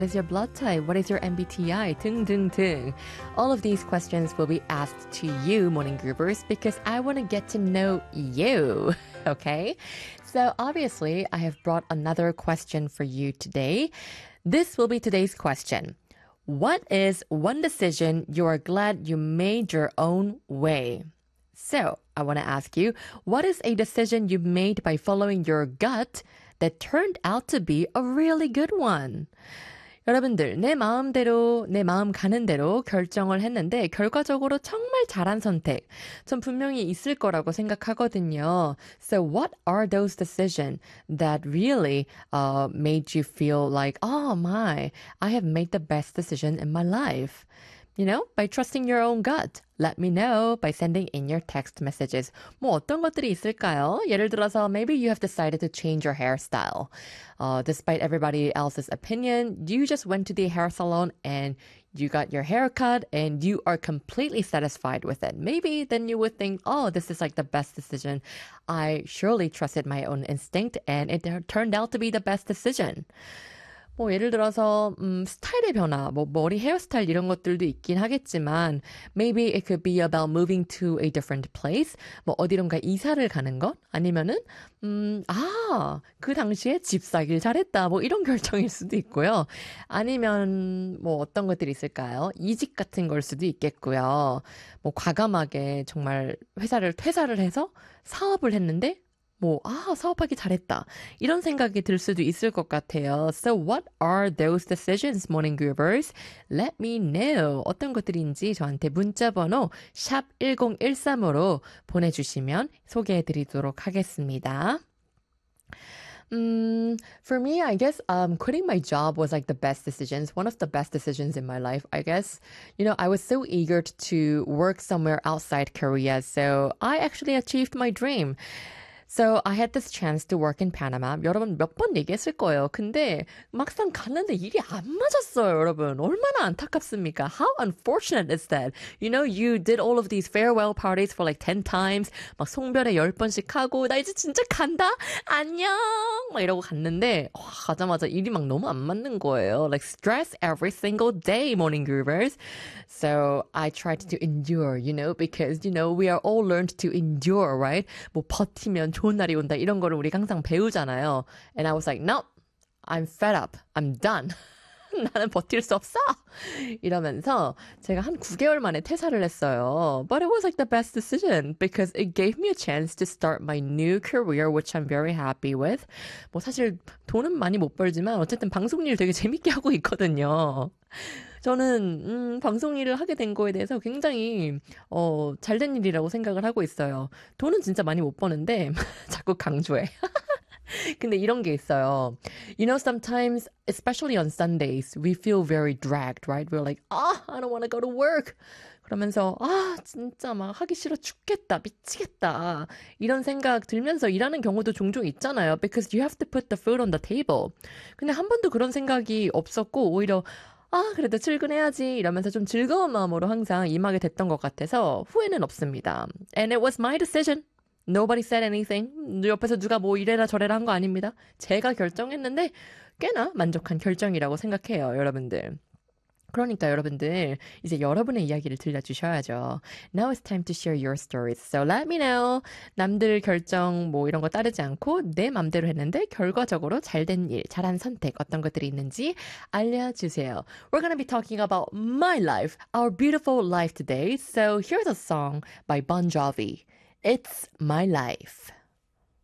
What is your blood type? What is your MBTI? 등등등. All of these questions will be asked to you, morning groovers, because I want to get to know you. Okay? So obviously, I have brought another question for you today. This will be today's question. What is one decision you are glad you made your own way? So, I want to ask you, what is a decision you made by following your gut that turned out to be a really good one? 여러분들, 내 마음대로, 내 마음 가는 대로 결정을 했는데 결과적으로 정말 잘한 선택, 전 분명히 있을 거라고 생각하거든요. So what are those decisions that really made you feel like, oh my, I have made the best decision in my life? You know, by trusting your own gut. Let me know by sending in your text messages. 뭐 어떤 것들이 있을까요? 예를 들어서 maybe you have decided to change your hairstyle. Despite everybody else's opinion, you just went to the hair salon and you got your hair cut and you are completely satisfied with it. Maybe then you would think, oh, this is like the best decision. I surely trusted my own instinct and it turned out to be the best decision. 뭐 예를 들어서 스타일의 변화, 뭐 머리 헤어스타일 이런 것들도 있긴 하겠지만 maybe it could be about moving to a different place. 뭐 어디론가 이사를 가는 것 아니면은 그 당시에 집 사길 잘했다. 뭐 이런 결정일 수도 있고요. 아니면 뭐 어떤 것들이 있을까요? 이직 같은 걸 수도 있겠고요. 뭐 과감하게 정말 회사를 퇴사를 해서 사업을 했는데 사업하기 잘했다. 이런 생각이 들 수도 있을 것 같아요. So what are those decisions, morning groovers? Let me know. 어떤 것들인지 저한테 문자번호 샵 1013으로 보내주시면 소개해드리도록 하겠습니다. For me, I guess quitting my job was like the best decisions, one of the best decisions in my life, I guess. You know, I was so eager to work somewhere outside Korea, so I actually achieved my dream. So I had this chance to work in Panama. 여러분 몇 번 얘기했을 거예요. 근데 막상 갔는데 일이 안 맞았어요, 여러분. 얼마나 안타깝습니까? How unfortunate is that? You know, you did all of these farewell parties for like 10 times. 막 송별회 10번씩 하고 나 이제 진짜 간다. 안녕. 막 이러고 갔는데 가자마자 일이 막 너무 안 맞는 거예요. Like stress every single day, morning groovers. So I tried to endure, you know, because, you know, we are all learned to endure, right? 뭐 버티면 좋은 날이 온다 이런 거를 우리가 항상 배우잖아요. And I was like, no, I'm fed up. I'm done. 나는 버틸 수 없어. 이러면서 제가 한 9개월 만에 퇴사를 했어요. But it was like the best decision because it gave me a chance to start my new career, which I'm very happy with. 뭐 사실 돈은 많이 못 벌지만 어쨌든 방송 일 되게 재밌게 하고 있거든요. 저는 방송 일을 하게 된 거에 대해서 굉장히 잘된 일이라고 생각을 하고 있어요. 돈은 진짜 많이 못 버는데 자꾸 강조해. 근데 이런 게 있어요. You know, sometimes, especially on Sundays, we feel very dragged, right? We're like, I don't want to go to work. 그러면서 진짜 막 하기 싫어 죽겠다, 미치겠다. 이런 생각 들면서 일하는 경우도 종종 있잖아요. Because you have to put the food on the table. 근데 한 번도 그런 생각이 없었고 오히려 그래도 출근해야지 이러면서 좀 즐거운 마음으로 항상 임하게 됐던 것 같아서 후회는 없습니다. And it was my decision. Nobody said anything. 옆에서 누가 뭐 이래라 저래라 한 거 아닙니다. 제가 결정했는데 꽤나 만족한 결정이라고 생각해요, 여러분들. 그러니까 여러분들 이제 여러분의 이야기를 들려주셔야죠. Now it's time to share your stories. So let me know. 남들 결정 뭐 이런 거 따르지 않고 내 맘대로 했는데 결과적으로 잘된 일, 잘한 선택 어떤 것들이 있는지 알려주세요. We're going to be talking about my life, our beautiful life today. So here's a song by Bon Jovi. It's My Life.